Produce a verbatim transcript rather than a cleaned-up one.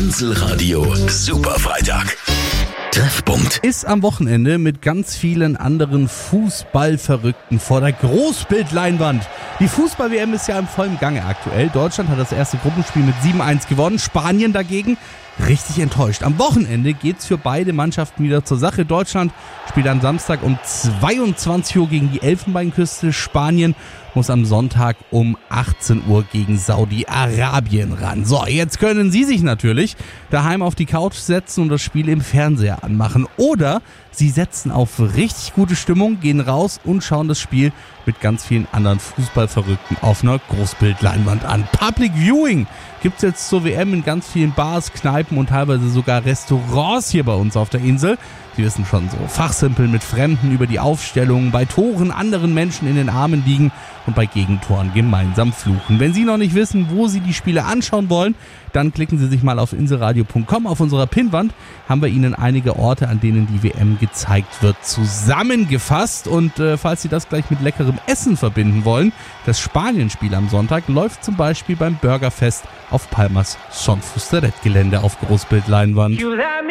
Inselradio Superfreitag. Treffpunkt Ist am Wochenende mit ganz vielen anderen Fußballverrückten vor der Großbildleinwand. Die Fußball-W M ist ja im vollen Gange aktuell. Deutschland hat das erste Gruppenspiel mit sieben eins gewonnen. Spanien dagegen richtig enttäuscht. Am Wochenende geht's für beide Mannschaften wieder zur Sache. Deutschland spielt am Samstag um zweiundzwanzig Uhr gegen die Elfenbeinküste. Spanien muss am Sonntag um achtzehn Uhr gegen Saudi-Arabien ran. So, jetzt können Sie sich natürlich daheim auf die Couch setzen und das Spiel im Fernseher anmachen. Oder Sie setzen auf richtig gute Stimmung, gehen raus und schauen das Spiel mit ganz vielen anderen Fußballverrückten auf einer Großbildleinwand an. Public Viewing gibt's jetzt zur W M in ganz vielen Bars, Kneipen und teilweise sogar Restaurants hier bei uns auf der Insel. Sie wissen schon, so fachsimpeln mit Fremden über die Aufstellung, bei Toren anderen Menschen in den Armen liegen und bei Gegentoren gemeinsam fluchen. Wenn Sie noch nicht wissen, wo Sie die Spiele anschauen wollen, dann klicken Sie sich mal auf inselradio punkt com. Auf unserer Pinnwand haben wir Ihnen einige Orte, an denen die W M gezeigt wird, zusammengefasst. Und äh, falls Sie das gleich mit leckerem Essen verbinden wollen, das Spanien-Spiel am Sonntag läuft zum Beispiel beim Burgerfest auf Palmas Son Fusteret Gelände auf Großbildleinwand.